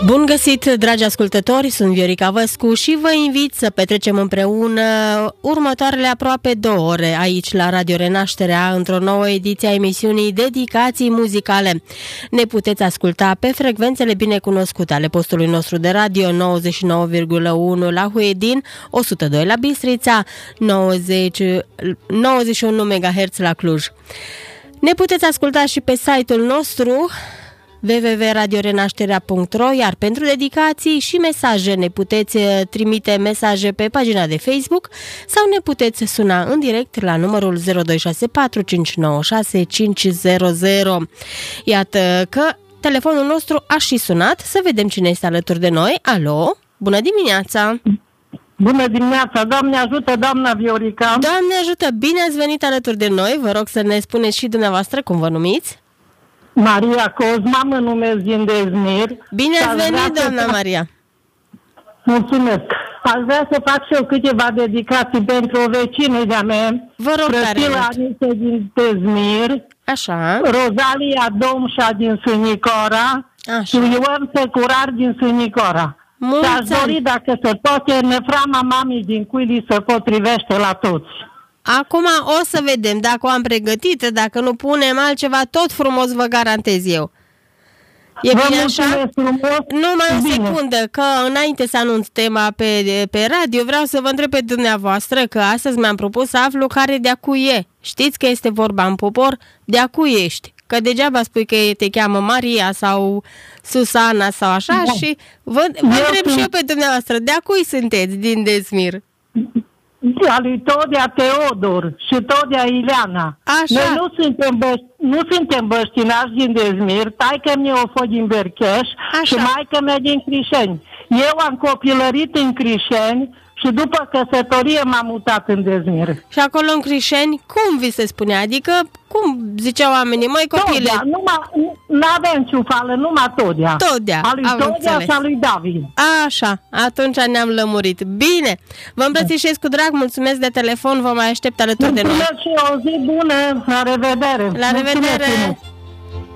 Bun găsit, dragi ascultători, sunt Viorica Văscu și vă invit să petrecem împreună următoarele aproape 2 ore aici la Radio Renașterea într-o nouă ediție a emisiunii Dedicații Muzicale. Ne puteți asculta pe frecvențele binecunoscute ale postului nostru de radio 99,1 la Huedin, 102 la Bistrița, 91 MHz la Cluj. Ne puteți asculta și pe site-ul nostru www.radiorenașterea.ro, iar pentru dedicații și mesaje ne puteți trimite mesaje pe pagina de Facebook sau ne puteți suna în direct la numărul 0264 596 500. Iată că telefonul nostru a și sunat, să vedem cine este alături de noi. Alo, bună dimineața! Bună dimineața, Doamne ajută, doamna Viorica! Doamne ajută, bine ați venit alături de noi, vă rog să ne spuneți și dumneavoastră cum vă numiți. Maria Cosma, mă numesc din Dezmir. Bine ați venit, doamna Maria! Mulțumesc! Aș vrea să fac și eu câteva dedicații pentru o vecină de-a mea, vă rog, Frătila Anice din Dezmir, așa, Rozalia Domșa din Sânicora și Ion Securar din Sânicora. Și aș dori, dacă se poate, neframa mamii din Cuili se potrivește la toți. Acum o să vedem dacă o am pregătită, dacă nu punem altceva, tot frumos vă garantez eu. E bine așa? Numai o secundă, că înainte să anunț tema pe radio, vreau să vă întreb pe dumneavoastră, că astăzi mi-am propus să aflu care de-a cui e. Știți că este vorba în popor, de-a cui ești. Că degeaba spui că te cheamă Maria sau Susana sau așa, da. Și vă întreb și eu pe dumneavoastră, de-a cui sunteți din Dezmir? A lui Todea Teodor și Todea Ileana. Așa. Noi nu suntem băștinași din Dezmir, taică-mi o fost din Bercheș și maică-mea din Crișeni. Eu am copilărit în Crișeni și după căsătorie m-am mutat în Dezmir. Și acolo în Crișeni, cum vi se spunea? Adică, cum ziceau oamenii, măi copile? Todea, n-avem ciufală, numai Todea. Todea, a lui Todea și a lui David. Așa, atunci ne-am lămurit. Bine, vă îmbrățișez cu drag, mulțumesc de telefon, vă mai aștept alături de noi. Mulțumesc și o zi bună, la revedere! La revedere!